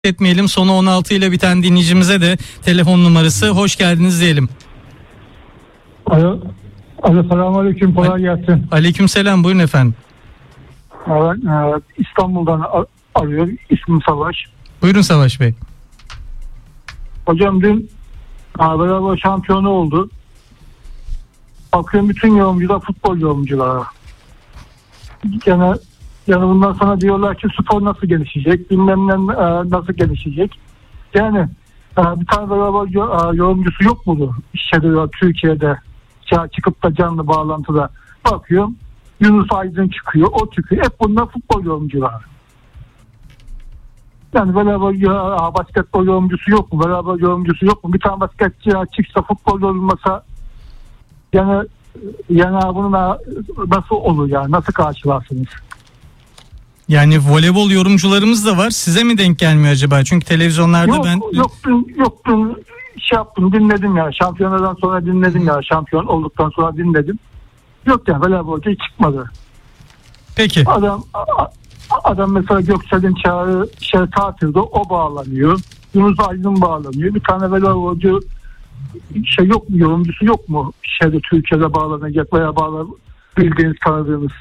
etmeyelim. Sonu 16 ile biten dinleyicimize de telefon numarası hoş geldiniz diyelim. Alo, selamünaleyküm, kolay gelsin. Aleykümselam, buyurun efendim. Ben İstanbul'dan arıyorum, ismim Savaş. Buyurun Savaş Bey. Hocam dün beraber şampiyonu oldu. Bakıyorum bütün yorumcular futbol yorumculara. Yani bundan sonra diyorlar ki spor nasıl gelişecek, bilmem ne nasıl gelişecek. Yani bir tane beraber yorumcusu yok mudur? Türkiye'de çıkıp da canlı bağlantıda bakıyorum. Yunus Aydın çıkıyor, o çıkıyor. Hep bunlar futbol yorumcular. Yani beraber basketbol yorumcusu yok mu? Beraber yorumcusu yok mu? Bir tane basketçi çıksa futbol yorumlasa yani bunu nasıl olur yani? Nasıl karşılarsınız? Yani voleybol yorumcularımız da var. Size mi denk gelmiyor acaba? Çünkü televizyonlarda Yok dün şey yaptım, dinledim ya. Şampiyonadan sonra dinledim ya. Şampiyon olduktan sonra dinledim. Yok yani voleybolcu çıkmadı. Peki. Adam mesela Göksel'in çağrı tatilde o bağlanıyor. Yunus Aydın bağlanıyor. Bir tane voleybolcu yok mu, yorumcusu yok mu? Türkiye'de bağlanacak veya bildiğiniz, tanıdığınız.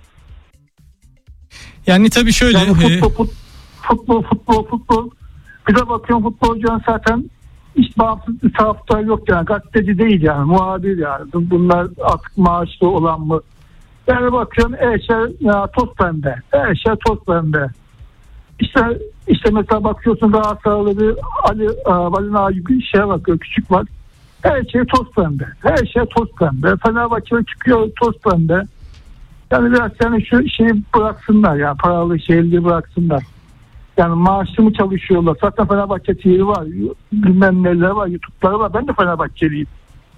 Yani tabii şöyle. Yani futbol. Bir de bakıyorum futbolcuların zaten hiç bağımsız bir taraftar yok yani. Gazeteci değil yani. Muhabir yani. Bunlar artık maaşlı olan mı? Yani bakıyorum toz pembe. Toz pembe. İşte mesela bakıyorsun Galatasaraylı bir Ali Naci bir şeye bakıyor. Küçük var. Her şey toz pembe. Her şey toz pembe. Fenerbahçe çıkıyor toz pembe. Yani biraz şu şeyi bıraksınlar ya. Paralı şeyleri bıraksınlar. Yani maaşlı mı çalışıyorlar? Zaten Fenerbahçe TV var. Bilmem neler var. YouTube'ları var. Ben de Fenerbahçeliyim.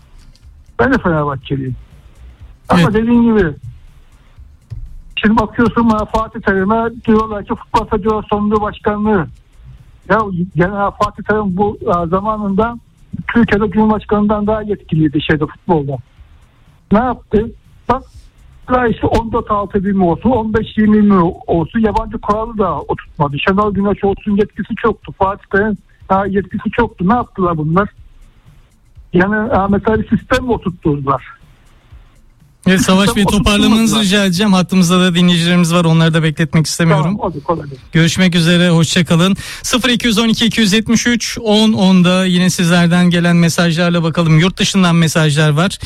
Ama evet. Dediğin gibi şimdi bakıyorsun Fatih Terim'e diyorlar ki Futbol Federasyonu Başkanlığı. Ya genel Fatih Terim bu zamanında Türkiye'de Cumhurbaşkanı'ndan daha yetkiliydi futbolda. Ne yaptı? Bak işte 14-6 mi olsun, 15-20 mi olsun, yabancı kuralı da oturtmadı. Şenol Güneş olsun yetkisi çoktu. Fatih Terim yetkisi çoktu. Ne yaptılar bunlar? Yani mesela bir sistem mi oturtturdular? Evet, Savaş Bey, toparlamanızı rica edeceğim. Hattımızda da dinleyicilerimiz var. Onları da bekletmek istemiyorum. Tamam, kolay. Görüşmek üzere. Hoşçakalın. 0212 273 10 10'da yine sizlerden gelen mesajlarla bakalım. Yurt dışından mesajlar var.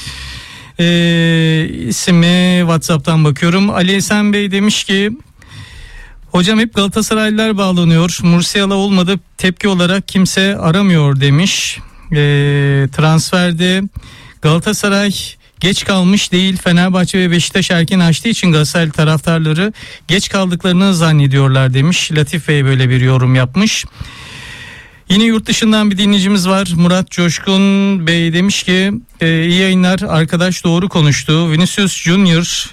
İsmi WhatsApp'tan bakıyorum. Ali Esen Bey demiş ki hocam hep Galatasaraylılar bağlanıyor. Musiala olmadı, tepki olarak kimse aramıyor demiş. Transferde Galatasaray geç kalmış değil. Fenerbahçe ve Beşiktaş erken açtığı için Galatasaray taraftarları geç kaldıklarını zannediyorlar demiş. Latif Bey böyle bir yorum yapmış. Yine yurt dışından bir dinleyicimiz var. Murat Coşkun Bey demiş ki iyi yayınlar, arkadaş doğru konuştu. Vinicius Junior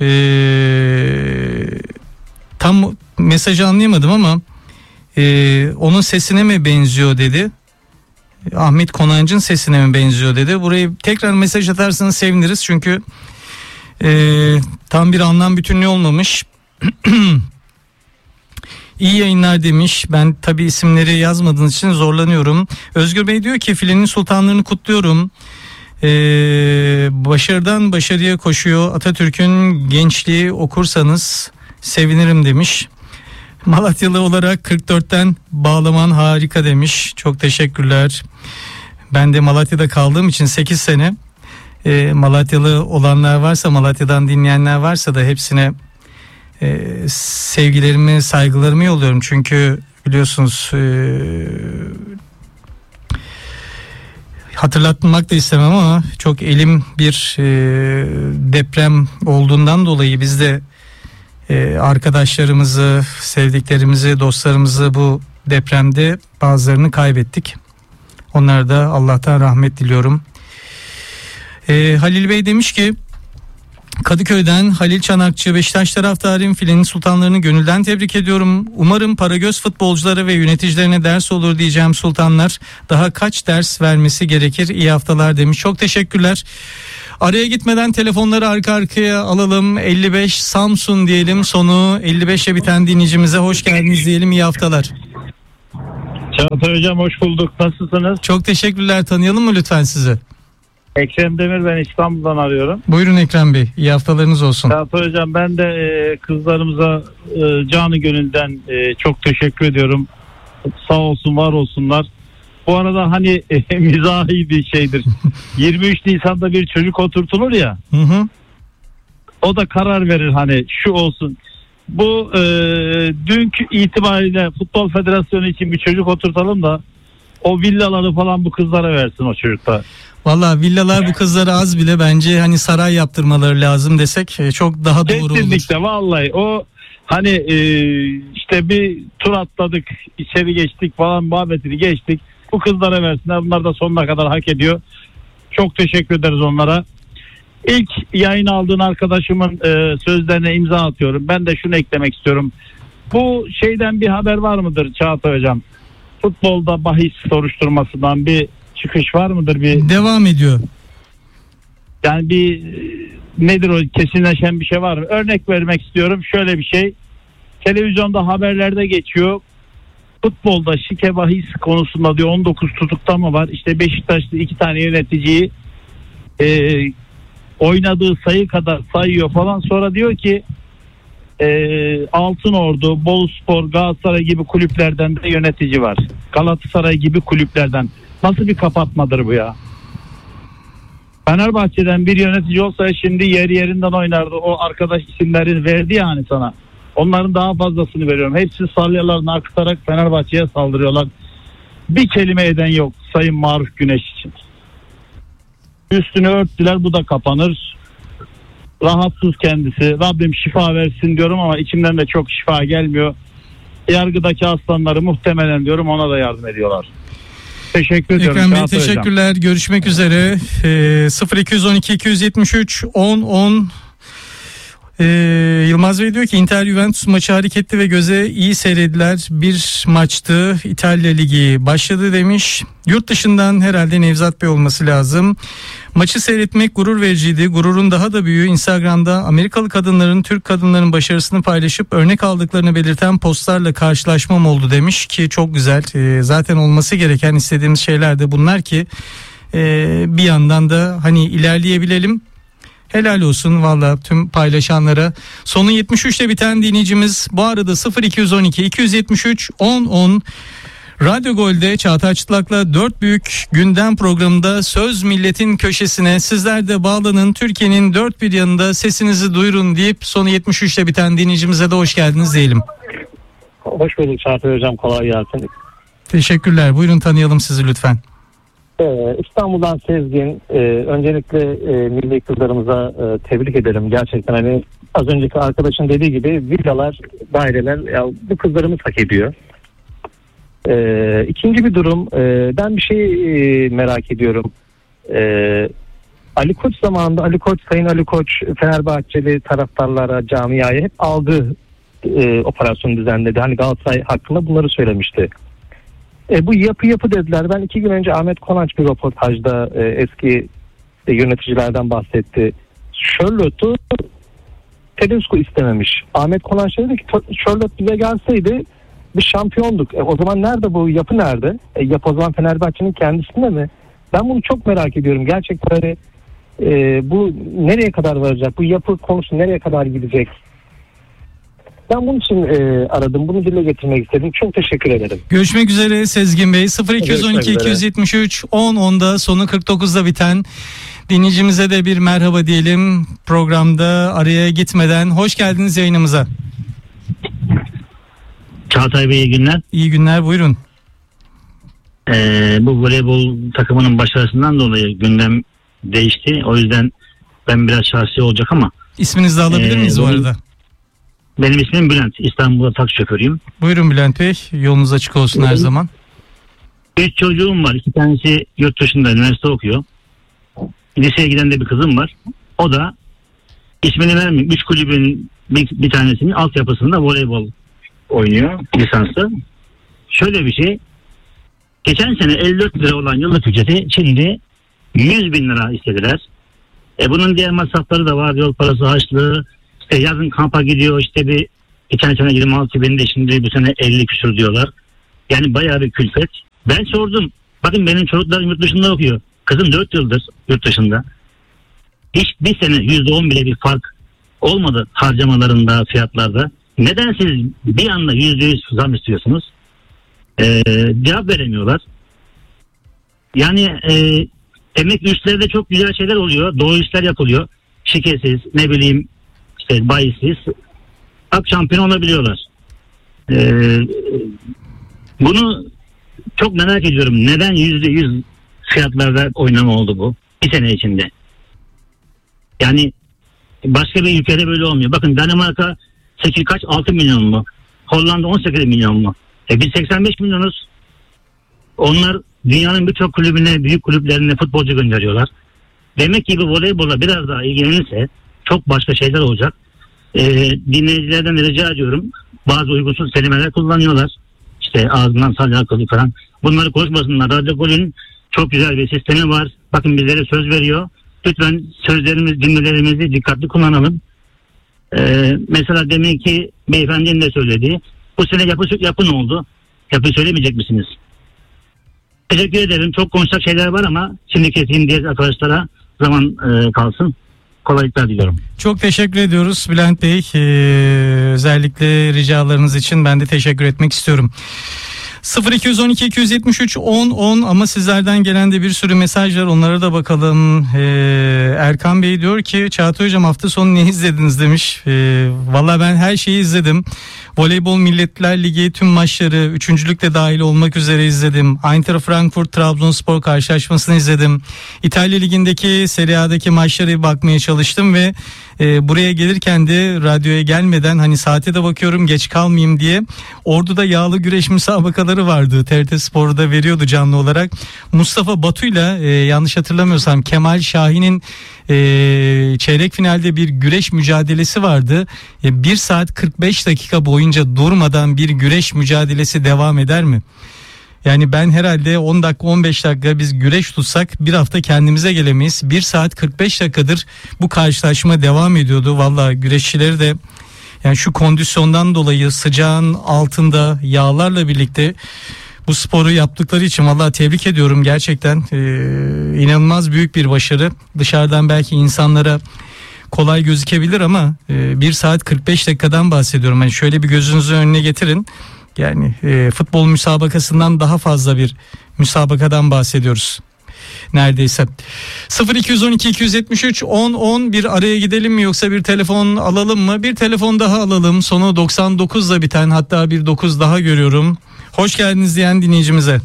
tam mesajı anlayamadım ama onun sesine mi benziyor dedi. Ahmet Konancı'nın sesine mi benziyor dedi. Burayı tekrar mesaj atarsanız seviniriz. Çünkü tam bir anlam bütünlüğü olmamış. İyi yayınlar demiş. Ben tabii isimleri yazmadığınız için zorlanıyorum. Özgür Bey diyor ki filenin sultanlarını kutluyorum. Başarıdan başarıya koşuyor. Atatürk'ün gençliği okursanız sevinirim demiş. Malatyalı olarak 44'ten bağlaman harika demiş. Çok teşekkürler. Ben de Malatya'da kaldığım için 8 sene. Malatyalı olanlar varsa, Malatya'dan dinleyenler varsa da hepsine sevgilerimi, saygılarımı yolluyorum. Çünkü biliyorsunuz hatırlatmak da istemem ama çok elim bir deprem olduğundan dolayı biz de arkadaşlarımızı, sevdiklerimizi, dostlarımızı bu depremde bazılarını kaybettik. Onlara da Allah'tan rahmet diliyorum. Halil Bey demiş ki Kadıköy'den Halil Çanakçı, Beşiktaş taraftarıyım, filenin sultanlarını gönülden tebrik ediyorum. Umarım paragöz futbolculara ve yöneticilerine ders olur diyeceğim sultanlar. Daha kaç ders vermesi gerekir? İyi haftalar demiş. Çok teşekkürler. Araya gitmeden telefonları arka arkaya alalım. 55 Samsun diyelim, sonu 55'e biten dinleyicimize hoş geldiniz diyelim. İyi haftalar. Çağatay Hocam hoş bulduk. Nasılsınız? Çok teşekkürler. Tanıyalım mı lütfen sizi? Ekrem Demir, ben İstanbul'dan arıyorum. Buyurun Ekrem Bey. İyi haftalarınız olsun. Çağatay Hocam, ben de kızlarımıza canı gönülden çok teşekkür ediyorum. Sağ olsun, var olsunlar. Bu arada hani mizahi bir şeydir. 23 Nisan'da bir çocuk oturtulur ya. Hı hı. O da karar verir, hani şu olsun. Bu dünkü itibariyle Futbol Federasyonu için bir çocuk oturtalım da o villaları falan bu kızlara versin o çocuklar. Valla villalar bu kızlara az bile, bence hani saray yaptırmaları lazım desek çok daha doğru olur. Kesinlikle, vallahi o hani işte bir tur atladık, içeri geçtik falan, muhabbetini geçtik. Bu kızlara versinler, bunlar da sonuna kadar hak ediyor. Çok teşekkür ederiz onlara. İlk yayın aldığın arkadaşımın sözlerine imza atıyorum. Ben de şunu eklemek istiyorum. Bu şeyden bir haber var mıdır Çağatay Hocam? Futbolda bahis soruşturmasından bir çıkış var mıdır? Devam ediyor. Yani bir nedir o, kesinleşen bir şey var mı? Örnek vermek istiyorum. Şöyle bir şey. Televizyonda haberlerde geçiyor. Futbolda şike bahis konusunda diyor 19 tutuklama var. İşte Beşiktaşlı 2 tane yöneticiyi oynadığı sayı kadar sayıyor falan. Sonra diyor ki Altınordu, Boluspor, Galatasaray gibi kulüplerden de yönetici var. Galatasaray gibi kulüplerden. Nasıl bir kapatmadır bu ya? Fenerbahçe'den bir yönetici olsa şimdi yerinden oynardı. O arkadaş isimleri verdi yani sana. Onların daha fazlasını veriyorum. Hepsi salyalarını aktarak Fenerbahçe'ye saldırıyorlar. Bir kelime eden yok Sayın Maruf Güneş için. Üstünü örttüler, bu da kapanır. Rahatsız kendisi. Rabbim şifa versin diyorum ama içimden de çok şifa gelmiyor. Yargıdaki aslanları muhtemelen diyorum ona da yardım ediyorlar. Teşekkür ediyorum. Ekrem Bey teşekkürler. Hocam. Görüşmek üzere. 0212 273 10 10. Yılmaz Bey diyor ki Inter Juventus maçı hareketli ve göze iyi seyrediler bir maçtı. İtalya Ligi başladı demiş. Yurt dışından herhalde Nevzat Bey olması lazım. Maçı seyretmek gurur vericiydi. Gururun daha da büyüğü Instagram'da Amerikalı kadınların Türk kadınların başarısını paylaşıp örnek aldıklarını belirten postlarla karşılaşmam oldu demiş ki çok güzel. Zaten olması gereken, istediğimiz şeyler de bunlar ki bir yandan da hani ilerleyebilelim. Helal olsun valla tüm paylaşanlara. Sonu 73'te biten dinleyicimiz bu arada 0212 273 10 10. Radyo Gol'de Çağatay Çıtlak'la 4 büyük gündem programında Söz Milletin köşesine sizler de bağlanın, Türkiye'nin dört bir yanında sesinizi duyurun deyip sonu 73'te biten dinleyicimize de hoş geldiniz diyelim. Hoş bulduk Çağatay Hocam, kolay gelsin. Teşekkürler, buyurun tanıyalım sizi lütfen. İstanbul'dan Sezgin. Öncelikle milli kızlarımıza tebrik ederim. Gerçekten hani az önceki arkadaşın dediği gibi villalar, daireler ya bu kızlarımız hak ediyor. İkinci bir durum, ben bir şey merak ediyorum. Ali Koç zamanında Sayın Ali Koç Fenerbahçeli taraftarlara, camiaya hep algı operasyonu düzenledi. Hani Galatasaray hakkında bunları söylemişti. Bu yapı dediler. Ben 2 gün önce Ahmet Konaç bir röportajda eski yöneticilerden bahsetti. Charlotte'u Tedesco istememiş. Ahmet Konaç dedi ki Charlotte bize gelseydi biz şampiyonduk. O zaman nerede bu yapı, nerede? Yapı o zaman Fenerbahçe'nin kendisinde mi? Ben bunu çok merak ediyorum. Gerçekten hani, bu nereye kadar varacak? Bu yapı konusu nereye kadar gidecek? Ben bunun için aradım. Bunu dile getirmek istedim. Çok teşekkür ederim. Görüşmek üzere Sezgin Bey. 0212 273 10 10'da sonu 49'da biten dinleyicimize de bir merhaba diyelim. Programda araya gitmeden hoş geldiniz yayınımıza. Çağatay Bey iyi günler. İyi günler, buyurun. Bu voleybol takımının başarısından dolayı gündem değişti. O yüzden ben biraz şahsi olacak ama. İsminizi de alabilir miyiz bu arada? Benim ismim Bülent. İstanbul'da taksi şoförüyüm. Buyurun Bülent Bey. Yolunuz açık olsun her zaman. 3 çocuğum var. 2 tanesi yurt dışında üniversite okuyor. Liseye giden de bir kızım var. O da ismini vermeyeyim. 3 kulübün bir tanesinin altyapısında voleybol oynuyor. Lisanslı. Şöyle bir şey. Geçen sene 54 lira olan yıllık ücreti şimdi 100 bin lira istediler. Bunun diğer masrafları da var. Yol parası, harçlığı. Yazın kampa gidiyor, işte bir geçen sene 26 bin de şimdi bu sene 50 küsur diyorlar. Yani bayağı bir külfet. Ben sordum. Bakın benim çocuklarım yurt dışında okuyor. Kızım 4 yıldır yurt dışında. Hiç bir sene %10 bile bir fark olmadı harcamalarında, fiyatlarda. Neden siz bir anda %100 zam istiyorsunuz? Cevap veremiyorlar. Yani emek üstlerde çok güzel şeyler oluyor. Doğru işler yapılıyor. Şikesiz, ne bileyim işte bahisiz. Bak şampiyon olabiliyorlar. Bunu çok merak ediyorum. Neden %100 fiyatlarda oynama oldu bu? Bir sene içinde. Yani başka bir ülkede böyle olmuyor. Bakın Danimarka 6 milyon mu? Hollanda 18 milyon mu? Biz 85 milyonuz. Onlar dünyanın birçok kulübüne, büyük kulüplerine futbolcu gönderiyorlar. Demek ki bu voleybola biraz daha ilgilenirse çok başka şeyler olacak. Dinleyicilerden rica ediyorum. Bazı uygunsuz kelimeler kullanıyorlar. İşte ağzından salya akıllı falan. Bunları konuşmasınlar. Radyo Gol'ün çok güzel bir sistemi var. Bakın bizlere söz veriyor. Lütfen cümlelerimizi dikkatli kullanalım. Mesela demek ki beyefendinin de söylediği, bu sene yapı ne oldu? Yapı söylemeyecek misiniz? Teşekkür ederim. Çok konuşacak şeyler var ama şimdi keseyim diye arkadaşlara zaman kalsın. Kolaylıklar diliyorum. Çok teşekkür ediyoruz Bülent Bey. Özellikle ricalarınız için ben de teşekkür etmek istiyorum. 0212 273 10 10 ama sizlerden gelen de bir sürü mesaj var, onlara da bakalım. Erkan Bey diyor ki Çağatay Hocam hafta sonu ne izlediniz demiş. Valla ben her şeyi izledim. Voleybol Milletler Ligi tüm maçları, üçüncülükle dahil olmak üzere izledim. Eintracht Frankfurt Trabzonspor karşılaşmasını izledim. İtalya Ligi'ndeki Serie A'daki maçlara bakmaya çalıştım ve buraya gelirken de radyoya gelmeden hani saate de bakıyorum geç kalmayayım diye. Ordu'da yağlı güreş müsabakaları vardı. TRT Spor'da veriyordu canlı olarak. Mustafa Batu'yla yanlış hatırlamıyorsam Kemal Şahin'in çeyrek finalde bir güreş mücadelesi vardı. 1 saat 45 dakika boyunca durmadan bir güreş mücadelesi devam eder mi? Yani ben herhalde 10 dakika 15 dakika biz güreş tutsak bir hafta kendimize gelemeyiz. 1 saat 45 dakikadır bu karşılaşma devam ediyordu. Vallahi güreşçileri de yani şu kondisyondan dolayı sıcağın altında yağlarla birlikte bu sporu yaptıkları için vallahi tebrik ediyorum gerçekten. İnanılmaz büyük bir başarı. Dışarıdan belki insanlara kolay gözükebilir ama 1 saat 45 dakikadan bahsediyorum. Yani şöyle bir gözünüzün önüne getirin. Yani futbol müsabakasından daha fazla bir müsabakadan bahsediyoruz. Neredeyse. 0212 273 10 10 bir araya gidelim mi yoksa bir telefon alalım mı? Bir telefon daha alalım. Sonu 99'la biten, hatta bir 9 daha görüyorum. Hoş geldiniz diyen dinleyicimize.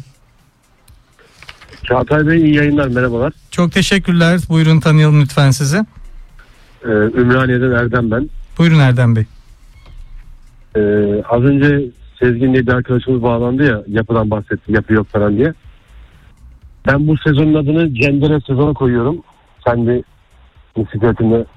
Çağatay Bey iyi yayınlar, merhabalar. Çok teşekkürler. Buyurun tanıyalım lütfen sizi. Ümraniye'den Erdem ben. Buyurun Erdem Bey. Az önce Sezgin diye bir arkadaşımız bağlandı ya, yapıdan bahsetti, yapı yok falan diye. Ben bu sezonun adını Cendere sezonu koyuyorum. Kendi bisikletimde.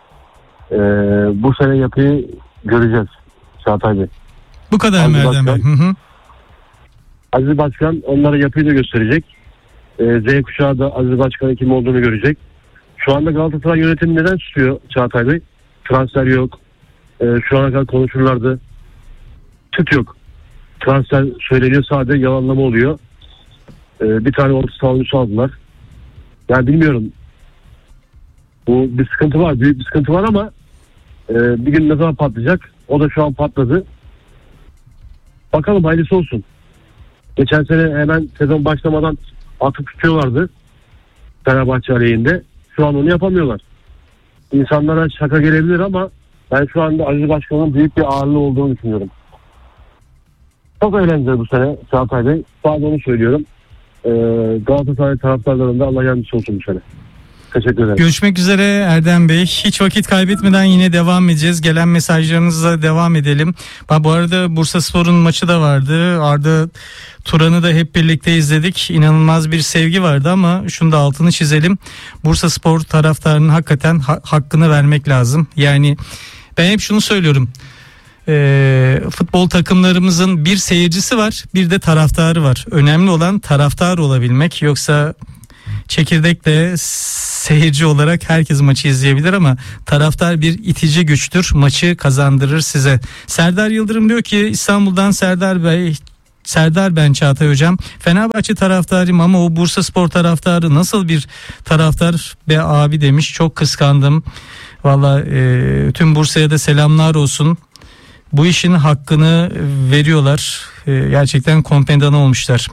Bu sene yapıyı göreceğiz Çağatay Bey. Bu kadar mı Erdem Bey? Aziz Başkan onlara yapıyı da gösterecek. Z kuşağı da Aziz Başkan'ın kim olduğunu görecek. Şu anda Galatasaray yönetimi neden tutuyor Çağatay Bey? Transfer yok. Şu ana kadar konuşurlardı. Tüt yok. Transfer söyleniyor, sadece yalanlama oluyor. Bir tane orta savunucu aldılar. Yani bilmiyorum. Bu bir sıkıntı var. Büyük bir sıkıntı var ama bir gün ne zaman patlayacak? O da şu an patladı. Bakalım hayırlısı olsun. Geçen sene hemen sezon başlamadan atıp tutuyorlardı Fenerbahçe aleyhinde. Şu an onu yapamıyorlar. İnsanlara şaka gelebilir ama ben şu anda Aziz Başkan'ın büyük bir ağırlığı olduğunu düşünüyorum. Çok eğlenceli bu sene Çağatay Bey. Sadece onu söylüyorum. Galatasaray taraftarlarında Allah yardımcısı olsun bu sene. Teşekkür ederim. Görüşmek üzere Erdem Bey. Hiç vakit kaybetmeden yine devam edeceğiz. Gelen mesajlarınızla devam edelim. Bu arada Bursaspor'un maçı da vardı. Arda Turan'ı da hep birlikte izledik. İnanılmaz bir sevgi vardı ama şunu da altını çizelim. Bursaspor taraftarının hakikaten hakkını vermek lazım. Yani ben hep şunu söylüyorum. Futbol takımlarımızın bir seyircisi var, bir de taraftarı var. Önemli olan taraftar olabilmek. Yoksa çekirdekle seyirci olarak herkes maçı izleyebilir ama taraftar bir itici güçtür. Maçı kazandırır size. Serdar Yıldırım diyor ki İstanbul'dan Serdar Bey, Serdar ben Çağatay Hocam. Fenerbahçe taraftarıyım ama o Bursaspor taraftarı nasıl bir taraftar be abi demiş. Çok kıskandım. Valla tüm Bursa'ya da selamlar olsun. Bu işin hakkını veriyorlar. Gerçekten kompendan olmuşlar.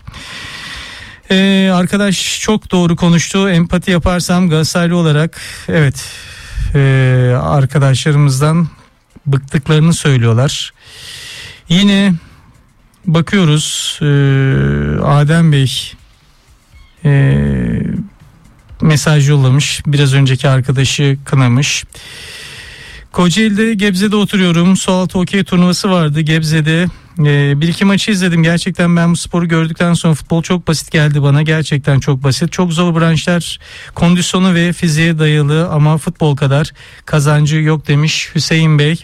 Arkadaş çok doğru konuştu. Empati yaparsam Galatasaraylı olarak evet arkadaşlarımızdan bıktıklarını söylüyorlar. Yine bakıyoruz Adem Bey mesaj yollamış. Biraz önceki arkadaşı kınamış. Kocaeli'de Gebze'de oturuyorum. Sualtı okey turnuvası vardı Gebze'de. Bir iki maçı izledim. Gerçekten ben bu sporu gördükten sonra futbol çok basit geldi bana. Gerçekten çok basit. Çok zor branşlar, kondisyonu ve fiziğe dayalı ama futbol kadar kazancı yok demiş Hüseyin Bey.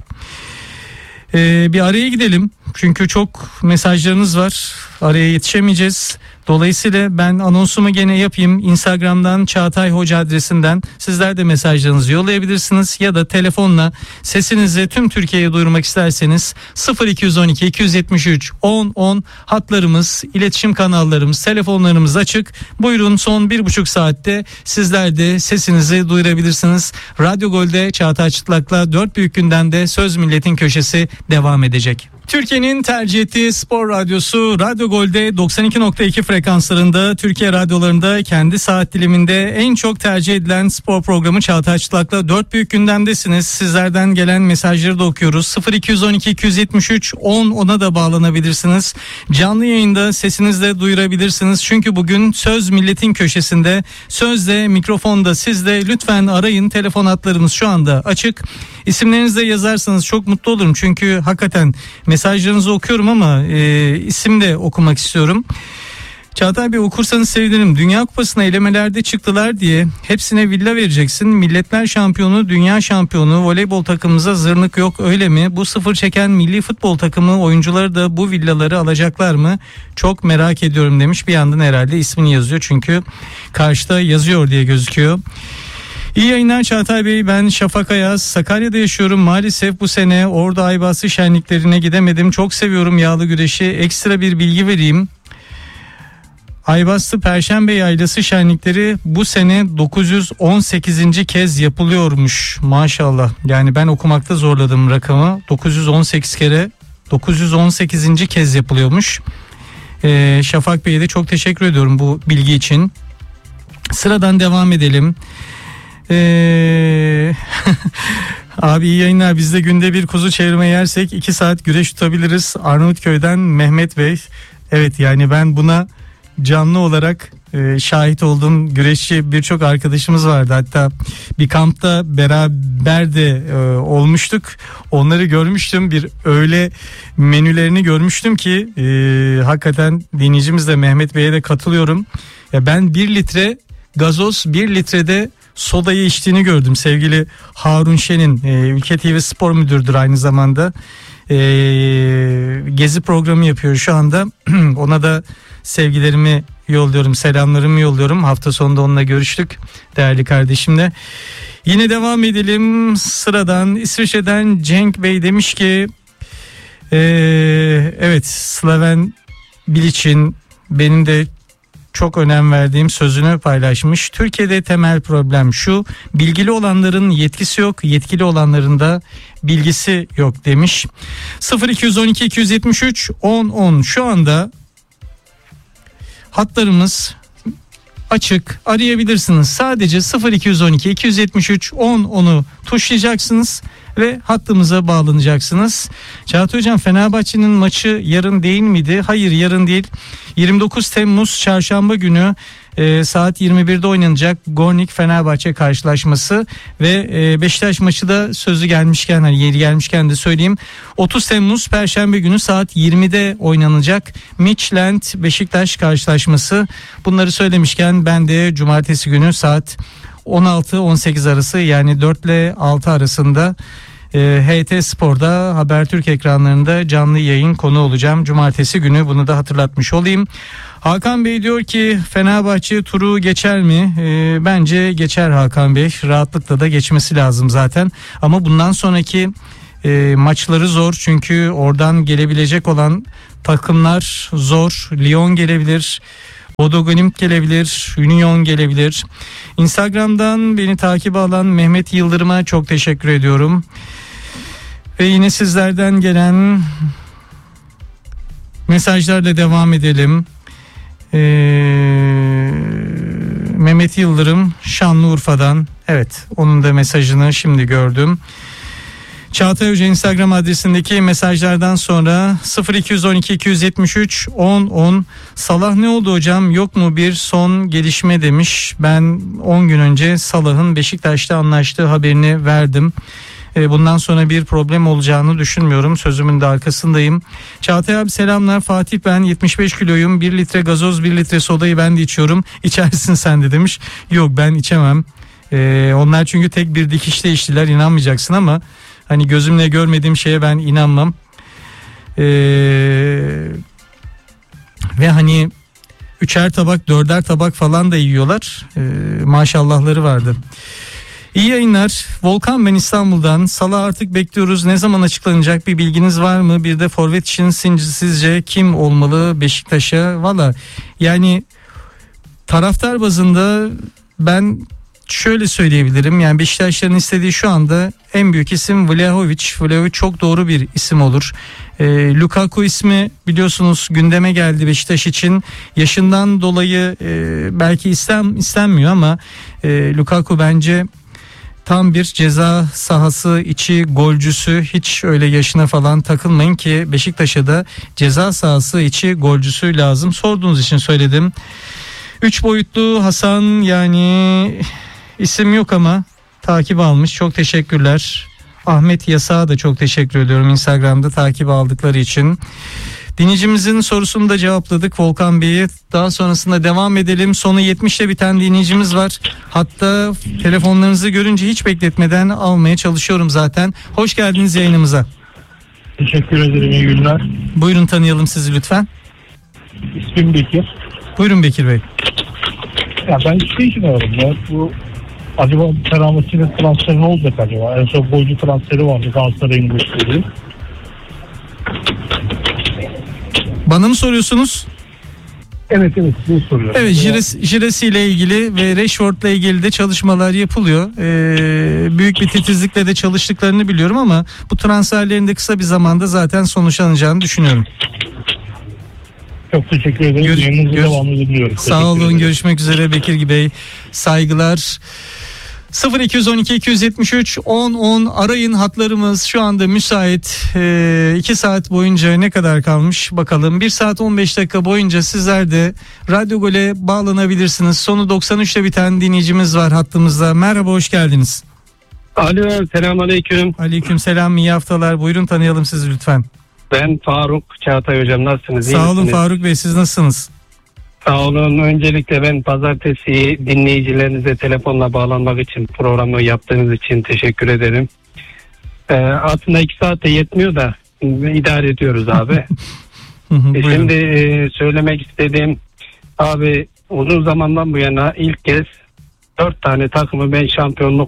Bir araya gidelim. Çünkü çok mesajlarınız var. Araya yetişemeyeceğiz. Dolayısıyla ben anonsumu gene yapayım. Instagram'dan Çağatay Hoca adresinden sizler de mesajlarınızı yollayabilirsiniz. Ya da telefonla sesinizi tüm Türkiye'ye duyurmak isterseniz 0212 273 10 10 hatlarımız, iletişim kanallarımız, telefonlarımız açık. Buyurun son 1,5 saatte sizler de sesinizi duyurabilirsiniz. Radyo Gol'de Çağatay Çıtlak'la 4 büyük gündemde Söz Milletin Köşesi devam edecek. Türkiye'nin tercih ettiği spor radyosu Radyo Gol'de 92.2 frekanslarında Türkiye radyolarında kendi saat diliminde en çok tercih edilen spor programı Çağatay Çıtlak'la 4 büyük gündemdesiniz. Sizlerden gelen mesajları da okuyoruz. 0212 273 10 ona da bağlanabilirsiniz. Canlı yayında sesinizle duyurabilirsiniz. Çünkü bugün Söz Milletin Köşesi'nde sözde mikrofonda siz de lütfen arayın. Telefon hatlarımız şu anda açık. İsimlerinizi de yazarsanız çok mutlu olurum. Çünkü hakikaten mesajlarınızı okuyorum ama isim de okumak istiyorum. Çağatay Bey okursanız sevinirim. Dünya Kupası'na elemelerde çıktılar diye hepsine villa vereceksin. Milletler şampiyonu, dünya şampiyonu, voleybol takımımıza zırnık yok öyle mi? Bu sıfır çeken milli futbol takımı oyuncuları da bu villaları alacaklar mı? Çok merak ediyorum demiş. Bir yandan herhalde ismini yazıyor çünkü karşıda yazıyor diye gözüküyor. İyi yayınlar Çağatay Bey, ben Şafak Ayaz, Sakarya'da yaşıyorum. Maalesef bu sene Ordu Aybastı şenliklerine gidemedim. Çok seviyorum yağlı güreşi. Ekstra bir bilgi vereyim. Aybastı Perşembe Yaylası şenlikleri bu sene 918. kez yapılıyormuş. Maşallah. Yani ben okumakta zorladım rakamı. 918 kere 918. kez yapılıyormuş. Şafak Bey'e de çok teşekkür ediyorum bu bilgi için. Sıradan devam edelim. Abi iyi yayınlar. Biz de günde bir kuzu çevirme yersek 2 saat güreş tutabiliriz. Arnavutköy'den Mehmet Bey. Evet, yani ben buna canlı olarak şahit oldum. Güreşçi birçok arkadaşımız vardı. Hatta bir kampta beraber de olmuştuk. Onları görmüştüm. Bir öğle menülerini görmüştüm ki hakikaten dinleyicimiz de Mehmet Bey'e de katılıyorum. Ya ben 1 litre gazoz, 1 litrede sodayı içtiğini gördüm. Sevgili Harun Şen'in Ülke TV Spor Müdürüdür aynı zamanda. Gezi programı yapıyor şu anda. Ona da sevgilerimi yolluyorum, selamlarımı yolluyorum. Hafta sonunda onunla görüştük değerli kardeşimle. Yine devam edelim. Sıradan İsviçre'den Cenk Bey demiş ki evet, Slaven Bilic'in benim de çok önem verdiğim sözünü paylaşmış. Türkiye'de temel problem şu: bilgili olanların yetkisi yok, yetkili olanların da bilgisi yok demiş. 0212 273 10 10 şu anda hatlarımız açık, arayabilirsiniz. Sadece 0212 273 10 10'u tuşlayacaksınız ve hattımıza bağlanacaksınız. Çağatay Hocam, Fenerbahçe'nin maçı yarın değil miydi? Hayır, yarın değil. 29 Temmuz Çarşamba günü saat 21'de oynanacak Gornik Fenerbahçe karşılaşması ve Beşiktaş maçı da sözü gelmişken, hani yeri gelmişken de söyleyeyim, 30 Temmuz Perşembe günü saat 20'de oynanacak Midtjylland Beşiktaş karşılaşması. Bunları söylemişken ben de cumartesi günü saat 16-18 arası, yani 4 ile 6 arasında HT Spor'da Habertürk ekranlarında canlı yayın konu olacağım cumartesi günü, bunu da hatırlatmış olayım. Hakan Bey diyor ki Fenerbahçe turu geçer mi? Bence geçer Hakan Bey, rahatlıkla da geçmesi lazım zaten, ama bundan sonraki Maçları zor çünkü oradan gelebilecek olan takımlar zor. Lyon gelebilir, Bodo Glimt gelebilir, Union gelebilir. Instagram'dan beni takip alan Mehmet Yıldırım'a çok teşekkür ediyorum. Ve yine sizlerden gelen mesajlarla devam edelim. Mehmet Yıldırım Şanlıurfa'dan. Evet, onun da mesajını şimdi gördüm. Çağatay Hoca Instagram adresindeki mesajlardan sonra 0212 273 10 10 Salah ne oldu hocam, yok mu bir son gelişme demiş. Ben 10 gün önce Salah'ın Beşiktaş'ta anlaştığı haberini verdim. Bundan sonra bir problem olacağını düşünmüyorum. Sözümün de arkasındayım. Çağatay abi selamlar. Fatih ben 75 kiloyum. 1 litre gazoz 1 litre sodayı ben de içiyorum. İçersin sen de demiş. Yok ben içemem. Onlar çünkü tek bir dikişte içtiler. İnanmayacaksın ama hani gözümle görmediğim şeye ben inanmam. Ve hani 3'er tabak 4'er tabak falan da yiyorlar. Maşallahları vardı. İyi yayınlar. Volkan ben İstanbul'dan. Salah artık bekliyoruz. Ne zaman açıklanacak, bir bilginiz var mı? Bir de forvet için sizce kim olmalı Beşiktaş'a? Valla yani taraftar bazında ben şöyle söyleyebilirim. Yani Beşiktaşların istediği şu anda en büyük isim Vlahovic. Vlahovic çok doğru bir isim olur. Lukaku ismi biliyorsunuz gündeme geldi Beşiktaş için. Yaşından dolayı belki istenmiyor ama Lukaku bence tam bir ceza sahası içi golcüsü. Hiç öyle yaşına falan takılmayın ki Beşiktaş'a da ceza sahası içi golcüsü lazım. Sorduğunuz için söyledim. 3 boyutlu Hasan, yani isim yok ama takip almış. Çok teşekkürler. Ahmet Yasağa da çok teşekkür ediyorum Instagram'da takip aldıkları için. Dinleyicimizin sorusunu da cevapladık Volkan Bey'i. Daha sonrasında devam edelim. Sonu 70'le biten dinleyicimiz var. Hatta telefonlarınızı görünce hiç bekletmeden almaya çalışıyorum zaten. Hoş geldiniz yayınımıza. Teşekkür ederim, iyi günler. Buyurun tanıyalım sizi lütfen. İsmim Bekir. Buyurun Bekir Bey. Ya ben şey için aradım ya. Bu acaba Fenerbahçe'nin transferi ne olacak acaba? En son golcü transferi vardı Galatasaray'ın gösterdiği. Bana mı soruyorsunuz? Evet bunu soruyorum. Evet, Jiresi ile ilgili ve Rashford'la ilgili de çalışmalar yapılıyor. Büyük bir titizlikle de çalıştıklarını biliyorum ama bu transferlerin de kısa bir zamanda zaten sonuçlanacağını düşünüyorum. Çok teşekkür ederim. Yayınınızı devamlı dinliyorum. Sağ olun. Görüşmek üzere Bekir Bey. Saygılar. 0212 273 10 10 arayın, hatlarımız şu anda müsait. 2 saat boyunca ne kadar kalmış bakalım. 1 saat 15 dakika boyunca sizler de Radyo Gol'e bağlanabilirsiniz. Sonu 93'te biten dinleyicimiz var hattımızda. Merhaba, hoş geldiniz. Alo, selamünaleyküm. Aleykümselam, iyi haftalar. Buyurun tanıyalım sizi lütfen. Ben Faruk Çağatay hocam, nasılsınız? Sağ olun Faruk Bey, siz nasılsınız? Sağ olun. Öncelikle ben pazartesi dinleyicilerinize telefonla bağlanmak için, programı yaptığınız için teşekkür ederim. Aslında 2 saat de yetmiyor da idare ediyoruz abi. Şimdi söylemek istediğim abi, uzun zamandan bu yana ilk kez 4 tane takımı ben şampiyonluk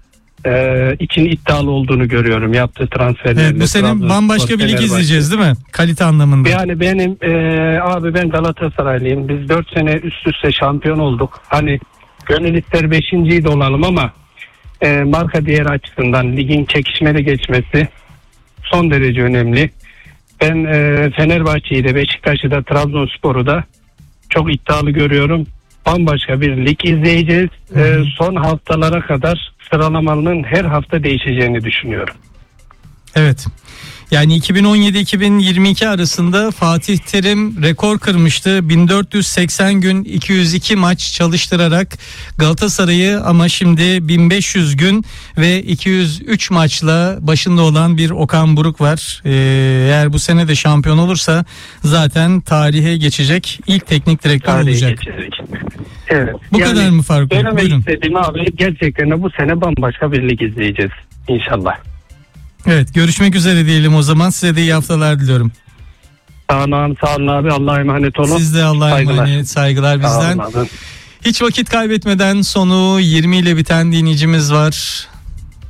için iddialı olduğunu görüyorum yaptığı transferlerle. Evet, bu sene bambaşka bir lig izleyeceğiz değil mi? Kalite anlamında. Yani benim abi ben Galatasaraylıyım. Biz 4 sene üst üste şampiyon olduk. Hani gönül ister 5.'yi de olalım ama marka değeri açısından ligin çekişmeli geçmesi son derece önemli. Ben Fenerbahçe'yi de Beşiktaş'ı da Trabzonspor'u da çok iddialı görüyorum. Bambaşka bir lig izleyeceğiz. Son haftalara kadar sıralamanın her hafta değişeceğini düşünüyorum. Evet. Yani 2017-2022 arasında Fatih Terim rekor kırmıştı. 1480 gün 202 maç çalıştırarak Galatasaray'ı, ama şimdi 1500 gün ve 203 maçla başında olan bir Okan Buruk var. Eğer bu sene de şampiyon olursa zaten tarihe geçecek ilk teknik direktör olacak. Evet. Bu yani kadar mı Faruk Bey? Söylemek Buyurun. istediğim abi, gerçekten de bu sene bambaşka bir lig izleyeceğiz inşallah. Evet, görüşmek üzere diyelim o zaman. Size de iyi haftalar diliyorum. Sağ olun abi, Allah'a emanet olun. Siz de Allah'a emanet, saygılar bizden. Hiç vakit kaybetmeden sonu 20 ile biten dinleyicimiz var.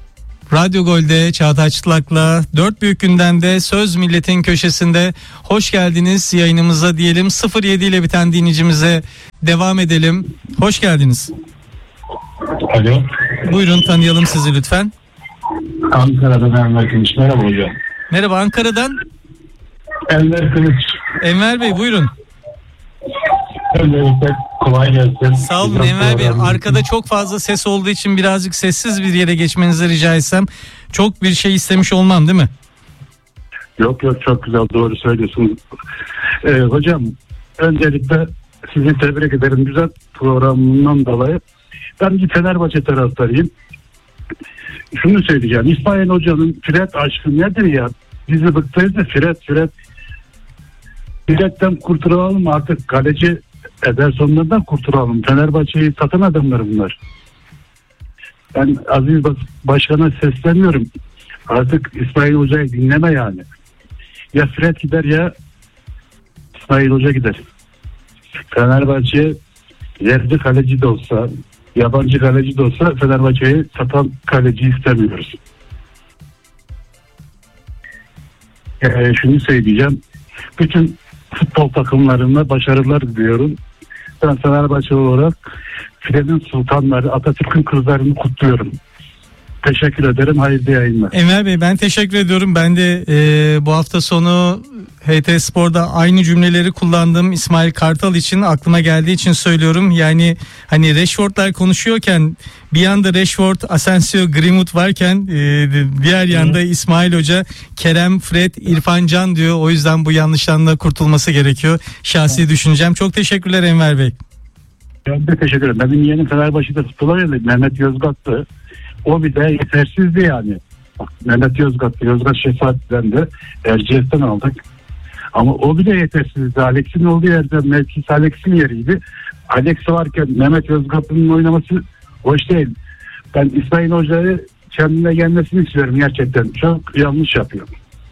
Radyo Gol'de Çağatay Çıtlak'la 4 büyük gündemde Söz Milletin köşesinde hoş geldiniz yayınımıza diyelim. 07 ile biten dinleyicimize devam edelim. Hoş geldiniz. Alo. Buyurun, tanıyalım sizi lütfen. Ankara'dan Enver Kılıç. Merhaba hocam. Merhaba, Ankara'dan Enver Kılıç. Enver Bey, buyurun. Öncelikle kolay gelsin. Sağ olun Enver Bey. Arkada çok fazla ses olduğu için birazcık sessiz bir yere geçmenizi rica etsem. Çok bir şey istemiş olmam değil mi? Yok çok güzel, doğru söylüyorsunuz. Hocam öncelikle sizi tebrik ederim güzel programından dolayı. Ben bir Fenerbahçe taraftarıyım. Şunu söyleyeceğim. İsmail Hoca'nın Fred aşkı nedir ya? Bizi bıktırdı Fred. Fred'den kurtulalım artık, kaleci Ederson'dan kurtulalım. Fenerbahçe'yi satan adamlar bunlar. Ben Aziz Başkan'a sesleniyorum. Artık İsmail Hoca'yı dinleme yani. Ya Fred gider ya İsmail Hoca gider. Fenerbahçe yerli kaleci de olsa, yabancı kaleci de olsa Fenerbahçe'yi satan kaleci istemiyoruz. Şunu söyleyeceğim. Bütün futbol takımlarına başarılar diliyorum. Ben Fenerbahçe olarak Filenin sultanları, Atatürk'ün kızlarını kutluyorum. Teşekkür ederim. Hayırlı yayınlar. Enver Bey, ben teşekkür ediyorum. Ben de bu hafta sonu HT Spor'da aynı cümleleri kullandım. İsmail Kartal için, aklıma geldiği için söylüyorum. Yani hani Rashford'lar konuşuyorken bir yanda Rashford, Asensio, Greenwood varken diğer yanda İsmail Hoca Kerem, Fred, İrfan Can diyor. O yüzden bu yanlıştan da kurtulması gerekiyor. Şahsi düşüncem. Çok teşekkürler Enver Bey. Ben de teşekkür ederim. Benim yeğenim Fenerbahçe'de futbola geldi. Mehmet Yozgat'tı. O bir de yetersizdi yani. Bak, Mehmet Yozgat Şefaat'ten de Erciyes'ten aldık. Ama o bile yetersizdi. Alex'in olduğu yerde mevkisi Alex'in yeriydi. Alex varken Mehmet Yozgat'ın oynaması hoş değil. Ben İsmail Hoca'yı kendine gelmesini istiyorum gerçekten. Çok yanlış yapıyor.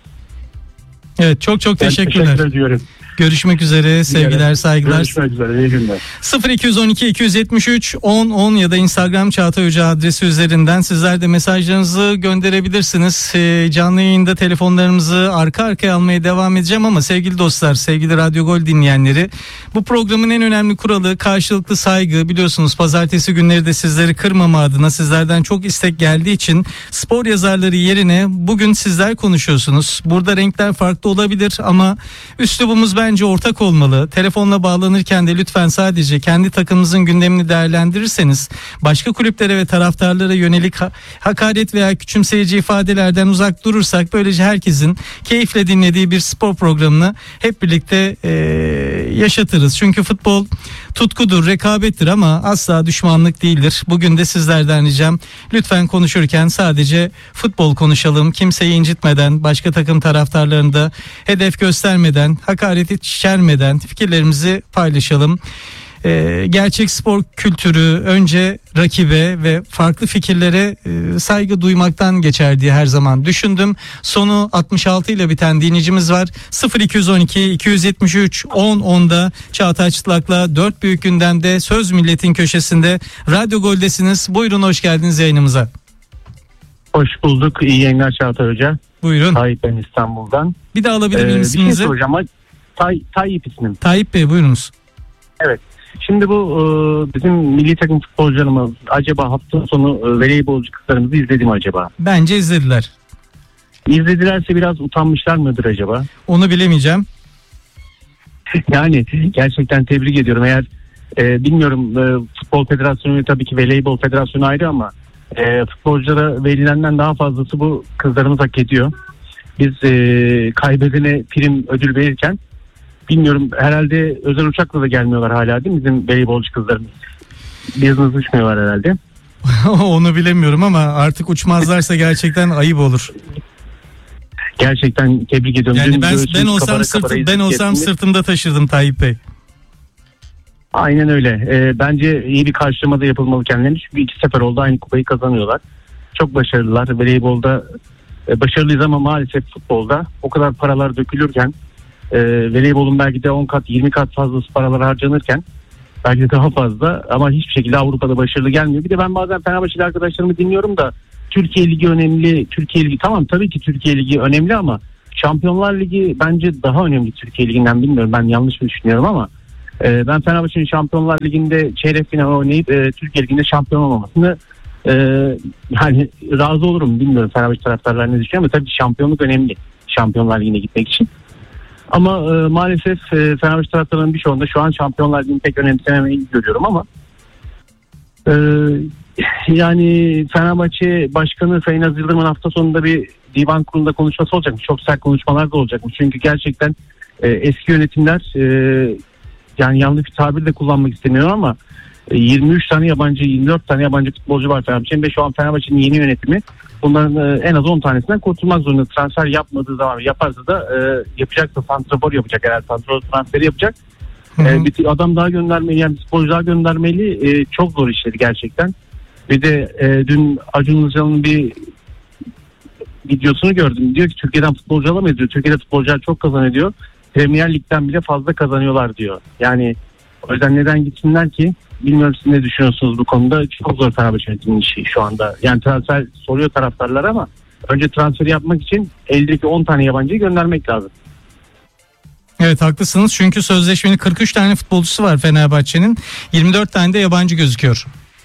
Evet, çok teşekkürler. Teşekkür ediyorum. Görüşmek üzere, sevgiler, saygılar. Görüşmek üzere, iyi günler. 0212 273 10 10 ya da Instagram Çağatay Hoca adresi üzerinden sizler de mesajlarınızı gönderebilirsiniz. Canlı yayında telefonlarımızı arka arkaya almaya devam edeceğim ama sevgili dostlar, sevgili Radyo Gol dinleyenleri, bu programın en önemli kuralı karşılıklı saygı. Biliyorsunuz pazartesi günleri de sizleri kırmama adına sizlerden çok istek geldiği için spor yazarları yerine bugün sizler konuşuyorsunuz. Burada renkler farklı olabilir ama üslubumuz bence ortak olmalı. Telefonla bağlanırken de lütfen sadece kendi takımımızın gündemini değerlendirirseniz, başka kulüplere ve taraftarlara yönelik hakaret veya küçümseyici ifadelerden uzak durursak, böylece herkesin keyifle dinlediği bir spor programını hep birlikte yaşatırız. Çünkü futbol tutkudur, rekabettir ama asla düşmanlık değildir. Bugün de sizlerden ricam, lütfen konuşurken sadece futbol konuşalım. Kimseyi incitmeden, başka takım taraftarlarını da hedef göstermeden, hakareti içermeden fikirlerimizi paylaşalım. Gerçek spor kültürü önce rakibe ve farklı fikirlere saygı duymaktan geçer diye her zaman düşündüm. Sonu 66 ile biten dinleyicimiz var. 0212 273 10 10'da Çağatay Çıtlak'la 4 büyük gündemde Söz Milletin köşesinde Radyo Gol'desiniz. Buyurun, hoş geldiniz yayınımıza. Hoş bulduk. İyi yayınlar Çağatay Hoca. Buyurun. Tayyip ben İstanbul'dan. Bir de alabilir miyim isminizi? Bir şey soracağım ama Tayyip ismim. Tayyip Bey, buyurunuz. Evet. Şimdi bu bizim milli takım futbolcularımız acaba hafta sonu voleybolcu kızlarımızı izledi mi acaba? Bence izlediler. İzledilerse biraz utanmışlar mıdır acaba? Onu bilemeyeceğim. Yani gerçekten tebrik ediyorum. Eğer bilmiyorum, futbol federasyonu tabii ki voleybol federasyonu ayrı ama futbolculara verilenden daha fazlası bu kızlarımız hak ediyor. Biz kaybedene prim ödül verirken bilmiyorum, herhalde özel uçakla da gelmiyorlar hala değil mi bizim voleybolcu kızlarımız? Business uçmuyorlar herhalde. Onu bilemiyorum ama artık uçmazlarsa gerçekten ayıp olur. Gerçekten tebrik ediyorum. Yani ben olsam sırtımda taşırdım Tayyip Bey. Aynen öyle. Bence iyi bir karşılama da yapılmalı kendilerine. Çünkü 2 sefer oldu aynı kupayı kazanıyorlar. Çok başarılılar. Voleybolda başarılıyız ama maalesef futbolda o kadar paralar dökülürken, voleybolun belki de 10 kat 20 kat fazlası paralar harcanırken belki de daha fazla ama hiçbir şekilde Avrupa'da başarılı gelmiyor. Bir de ben bazen Fenerbahçeli arkadaşlarımı dinliyorum da Türkiye Ligi önemli. Türkiye Ligi tamam, tabii ki Türkiye Ligi önemli ama Şampiyonlar Ligi bence daha önemli Türkiye Ligi'nden. Bilmiyorum, ben yanlış mı düşünüyorum ama ben Fenerbahçe'nin Şampiyonlar Ligi'nde çeyrek final oynayıp Türkiye Ligi'nde şampiyon olmamasını yani razı olurum. Bilmiyorum Fenerbahçe taraftarları ne düşünüyor ama tabii şampiyonluk önemli Şampiyonlar Ligi'ne gitmek için. Ama maalesef Fenerbahçe taraftarlarının birçoğunda şu an Şampiyonlar Ligi'ni pek önemsememeyi görüyorum ama yani Fenerbahçe Başkanı Sayın Aziz Yıldırım'ın hafta sonunda bir divan kurulunda konuşması olacakmış. Çok sert konuşmalar da olacakmış. Çünkü gerçekten eski yönetimler yani yanlış bir tabir de kullanmak istemiyorum ama 23 tane yabancı, 24 tane yabancı futbolcu var Fenerbahçe'nin ve şu an Fenerbahçe'nin yeni yönetimi bunların en az 10 tanesinden kurtulmak zorunda. Transfer yapmadığı zaman, yaparsa da yapacaksa santrafor yapacak, eğer santrafor transferi yapacak. Bir adam daha göndermeli, yani futbolcu daha göndermeli. Çok zor işleri gerçekten. Bir de dün Acun Ilıcalı'nın bir videosunu gördüm. Diyor ki Türkiye'den futbolcu alamayız diyor. Türkiye'de futbolcular çok kazanıyor. Premier Lig'den bile fazla kazanıyorlar diyor. Yani o yüzden neden gitsinler ki? Bilmiyorum, siz ne düşünüyorsunuz bu konuda? Çok zor Fenerbahçe yönetiminin işi şu anda. Yani transfer soruyor taraftarlar ama önce transferi yapmak için eldeki 10 tane yabancıyı göndermek lazım. Evet, haklısınız çünkü sözleşmenin 43 tane futbolcusu var Fenerbahçe'nin, 24 tane de yabancı gözüküyor.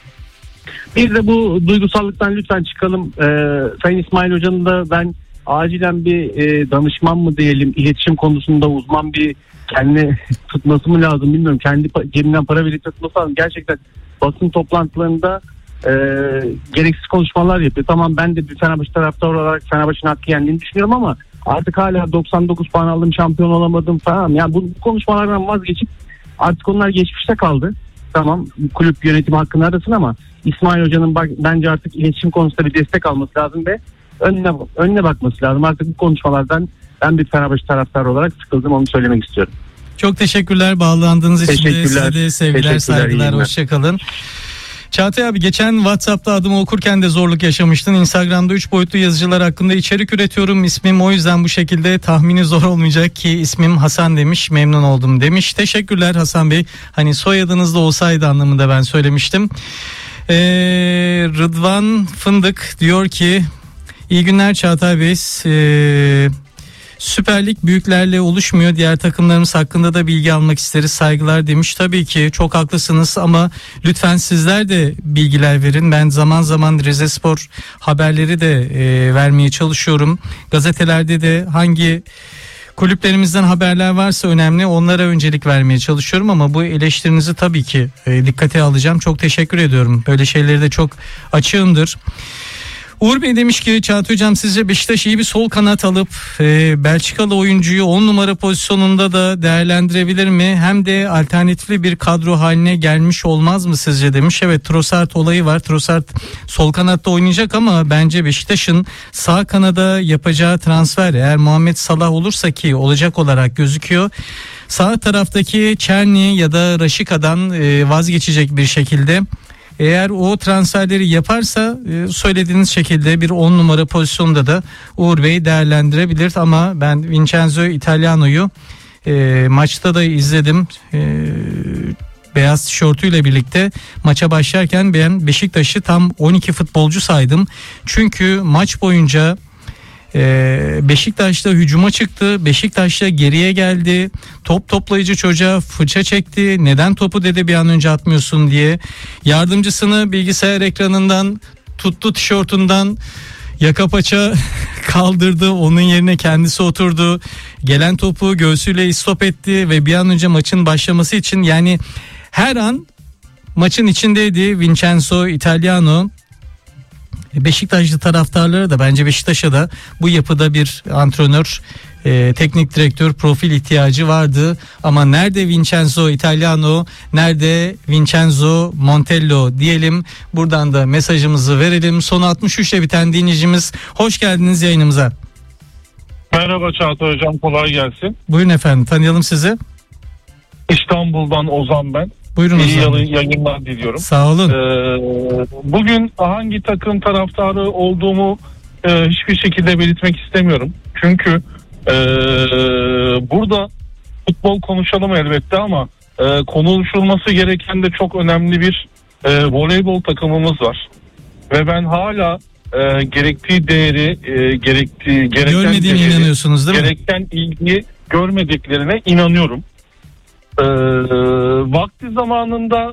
Bir de bu duygusallıktan lütfen çıkalım. Sayın İsmail Hoca'nın da ben acilen bir danışman mı diyelim, iletişim konusunda uzman bir kendine tutması mı lazım bilmiyorum. Kendi cebinden para verip tutması lazım. Gerçekten basın toplantılarında gereksiz konuşmalar yapıyor. Tamam, ben de bir Fenerbahçe taraftarı olarak Fenerbahçe'nin hakkı yendiğini düşünüyorum ama artık hala 99 puan aldım, şampiyon olamadım falan. Yani bu konuşmalardan vazgeçip artık onlar geçmişte kaldı. Tamam, kulüp yönetimi hakkını arasın ama İsmail Hoca'nın bence artık iletişim konusunda bir destek alması lazım ve önüne bakması lazım. Artık bu konuşmalardan ben bir Fenerbahçe taraftarı olarak sıkıldım, onu söylemek istiyorum. Çok teşekkürler bağlandığınız için de, size de sevgiler, saygılar, hoşçakalın. Çağatay abi, geçen WhatsApp'ta adımı okurken de zorluk yaşamıştın. Instagram'da 3 boyutlu yazıcılar hakkında içerik üretiyorum. İsmim o yüzden bu şekilde tahmini zor olmayacak ki ismim Hasan demiş. Memnun oldum demiş. Teşekkürler Hasan Bey. Hani soyadınız da olsaydı anlamında ben söylemiştim. Rıdvan Fındık diyor ki iyi günler Çağatay Bey. Süper Lig büyüklerle oluşmuyor. Diğer takımlarımız hakkında da bilgi almak isteriz. Saygılar demiş. Tabii ki çok haklısınız ama lütfen sizler de bilgiler verin. Ben zaman zaman Rizespor haberleri de vermeye çalışıyorum. Gazetelerde de hangi kulüplerimizden haberler varsa önemli, onlara öncelik vermeye çalışıyorum ama bu eleştirinizi tabii ki dikkate alacağım. Çok teşekkür ediyorum. Böyle şeyleri de çok açığımdır. Uğur Bey demiş ki Çağatay Hocam, sizce Beşiktaş iyi bir sol kanat alıp Belçikalı oyuncuyu 10 numara pozisyonunda da değerlendirebilir mi? Hem de alternatifli bir kadro haline gelmiş olmaz mı sizce demiş. Evet, Trossard olayı var. Trossard sol kanatta oynayacak ama bence Beşiktaş'ın sağ kanada yapacağı transfer, eğer Muhammed Salah olursa ki olacak olarak gözüküyor, sağ taraftaki Çerni ya da Raşika'dan vazgeçecek bir şekilde. Eğer o transferleri yaparsa söylediğiniz şekilde bir 10 numara pozisyonda da Uğur Bey değerlendirebilir ama ben Vincenzo Italiano'yu maçta da izledim. Beyaz tişörtüyle birlikte maça başlarken ben Beşiktaş'ı tam 12 futbolcu saydım. Çünkü maç boyunca Beşiktaş'ta hücuma çıktı. Beşiktaş'ta geriye geldi. Top toplayıcı çocuğa fırça çekti. Neden topu dedi bir an önce atmıyorsun diye. Yardımcısını bilgisayar ekranından tuttu, tişörtünden yaka paça kaldırdı. Onun yerine kendisi oturdu. Gelen topu göğsüyle istop etti ve bir an önce maçın başlaması için, yani her an maçın içindeydi Vincenzo Italiano. Beşiktaşlı taraftarları da, bence Beşiktaş'a da bu yapıda bir antrenör, teknik direktör profil ihtiyacı vardı. Ama nerede Vincenzo Italiano, nerede Vincenzo Montello diyelim. Buradan da mesajımızı verelim. Sonu 63'le biten dinleyicimiz, hoş geldiniz yayınımıza. Merhaba Çağatay Hocam, kolay gelsin. Buyurun efendim, tanıyalım sizi. İstanbul'dan Ozan ben. Buyurun Ozan Bey. İyi yayınlar diliyorum. Sağ olun. Bugün hangi takım taraftarı olduğumu hiçbir şekilde belirtmek istemiyorum. Çünkü burada futbol konuşalım elbette ama konuşulması gereken de çok önemli bir voleybol takımımız var. Ve ben hala gerektiği değeri, gereken Görmediğine değeri, inanıyorsunuz değil mi? gereken ilgi görmediklerine inanıyorum. Vakti zamanında